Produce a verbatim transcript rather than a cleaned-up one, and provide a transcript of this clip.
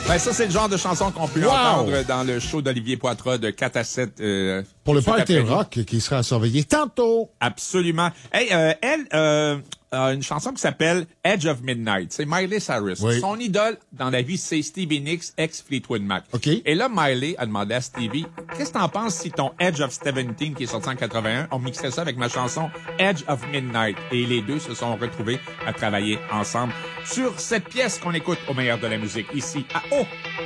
Ben, ça, c'est le genre de chanson qu'on peut Wow! entendre dans le show d'Olivier Poitras de quatre à sept. Euh, Pour le tout party après-midi. rock qui sera à surveiller tantôt. Absolument. Hey, euh, elle euh, a une chanson qui s'appelle Edge of Midnight. C'est Miley Cyrus. Oui. Son idole dans la vie, c'est Stevie Nicks, ex-Fleetwood Mac. OK. Et là, Miley a demandé à Stevie, qu'est-ce que t'en penses si ton Edge of Seventeen, qui est sorti en quatre-vingt-un, on mixait ça avec ma chanson Edge of Midnight? Et les deux se sont retrouvés à travailler ensemble sur cette pièce qu'on écoute au meilleur de la musique, ici à O.